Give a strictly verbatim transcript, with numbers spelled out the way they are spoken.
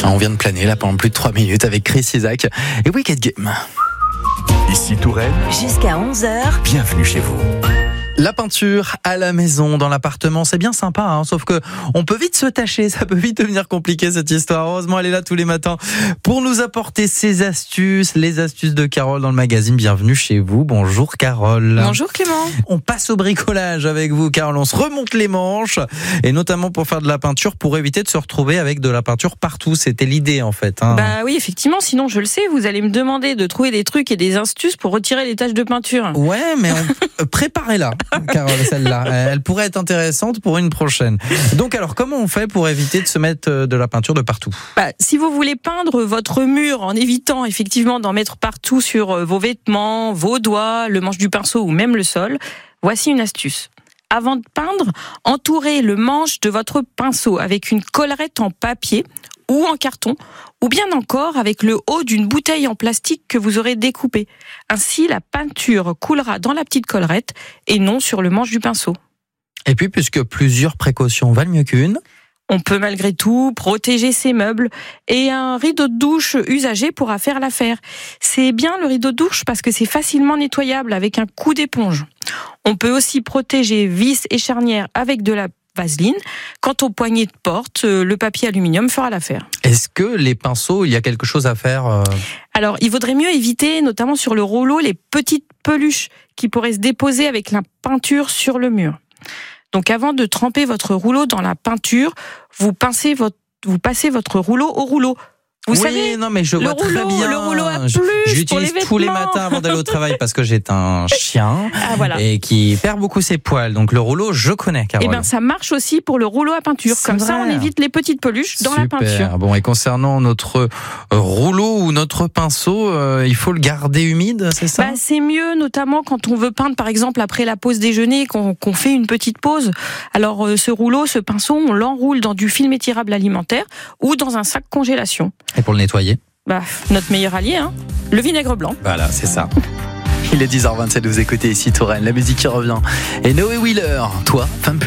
On vient de planer là pendant plus de trois minutes avec Chris Isaak et Wicked Game. Ici Touraine, jusqu'à onze heures. Bienvenue chez vous. La peinture à la maison, dans l'appartement, c'est bien sympa, hein, sauf que on peut vite se tâcher, ça peut vite devenir compliqué cette histoire. Heureusement, elle est là tous les matins pour nous apporter ses astuces, les astuces de Carole dans le magazine. Bienvenue chez vous. Bonjour Carole. Bonjour Clément. On passe au bricolage avec vous Carole, on se remonte les manches et notamment pour faire de la peinture, pour éviter de se retrouver avec de la peinture partout. C'était l'idée en fait. Hein. Bah oui, effectivement, sinon je le sais, vous allez me demander de trouver des trucs et des astuces pour retirer les taches de peinture. Ouais, mais on... préparez-la. Carole, celle-là, elle pourrait être intéressante pour une prochaine. Donc alors, comment on fait pour éviter de se mettre de la peinture de partout ? Bah, si vous voulez peindre votre mur en évitant effectivement d'en mettre partout sur vos vêtements, vos doigts, le manche du pinceau ou même le sol, voici une astuce. Avant de peindre, entourez le manche de votre pinceau avec une collerette en papier ou en carton, ou bien encore avec le haut d'une bouteille en plastique que vous aurez découpée. Ainsi, la peinture coulera dans la petite collerette et non sur le manche du pinceau. Et puis, puisque plusieurs précautions valent mieux qu'une, on peut malgré tout protéger ses meubles et un rideau de douche usagé pourra faire l'affaire. C'est bien le rideau de douche parce que c'est facilement nettoyable avec un coup d'éponge. On peut aussi protéger vis et charnières avec de la vaseline. Quant aux poignées de porte, le papier aluminium fera l'affaire. Est-ce que les pinceaux, il y a quelque chose à faire euh... Alors, il vaudrait mieux éviter, notamment sur le rouleau, les petites peluches qui pourraient se déposer avec la peinture sur le mur. Donc, avant de tremper votre rouleau dans la peinture, vous pincez votre, vous passez votre rouleau au rouleau. Vous oui, savez, non, mais je le vois rouleau, très bien. Le rouleau à Je, plus j'utilise pour les tous les vêtements. matins avant d'aller au travail parce que j'ai un chien ah, voilà. et qui perd beaucoup ses poils. Donc le rouleau, je connais, Carole. Eh ben, ça marche aussi pour le rouleau à peinture. C'est Comme vrai. ça, on évite les petites peluches dans Super. la peinture. Bon, et concernant notre rouleau ou notre pinceau, euh, il faut le garder humide, c'est ça ? Bah, c'est mieux, notamment quand on veut peindre, par exemple, après la pause déjeuner, qu'on, qu'on fait une petite pause. Alors, euh, ce rouleau, ce pinceau, on l'enroule dans du film étirable alimentaire ou dans un sac congélation. Et pour le nettoyer ? Bah, notre meilleur allié, hein, le vinaigre blanc. Voilà, c'est ça. Il est dix heures vingt-sept, vous écoutez ici Touraine, la musique qui revient. Et Noé Wheeler, toi, femme publique.